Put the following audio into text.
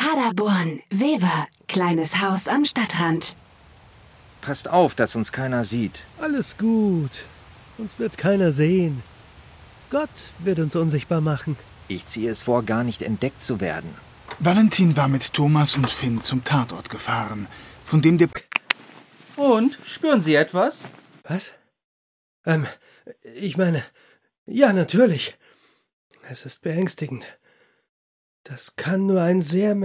Paderborn, Wever, kleines Haus am Stadtrand. Passt auf, dass uns keiner sieht. Alles gut. Uns wird keiner sehen. Gott wird uns unsichtbar machen. Ich ziehe es vor, gar nicht entdeckt zu werden. Valentin war mit Thomas und Finn zum Tatort gefahren, von dem der... Und? Spüren Sie etwas? Was? Ich meine, ja, natürlich. Es ist beängstigend. Das kann nur ein sehr